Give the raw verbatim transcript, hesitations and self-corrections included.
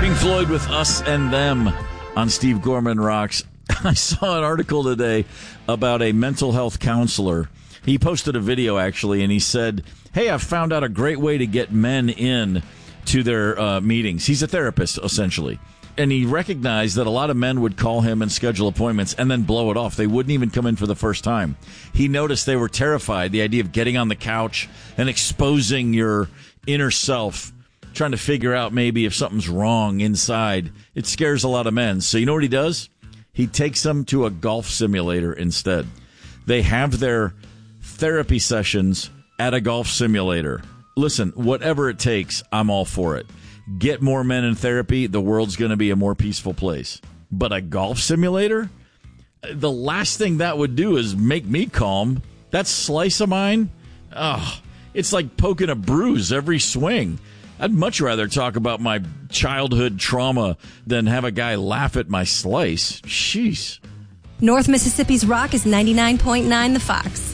Pink Floyd with Us and Them on Steve Gorman Rocks. I saw an article today about a mental health counselor. He posted a video, actually, and he said, hey, I've found out a great way to get men in to their uh, meetings. He's a therapist, essentially. And he recognized that a lot of men would call him and schedule appointments and then blow it off. They wouldn't even come in for the first time. He noticed they were terrified, the idea of getting on the couch and exposing your inner self, trying to figure out maybe if something's wrong inside. It scares a lot of men. So you know what he does? He takes them to a golf simulator instead. They have their therapy sessions at a golf simulator. Listen, whatever it takes, I'm all for it. Get more men in therapy, the world's going to be a more peaceful place. But a golf simulator? The last thing that would do is make me calm. That slice of mine? Oh, it's like poking a bruise every swing. I'd much rather talk about my childhood trauma than have a guy laugh at my slice. Jeez. North Mississippi's Rock is ninety-nine point nine The Fox.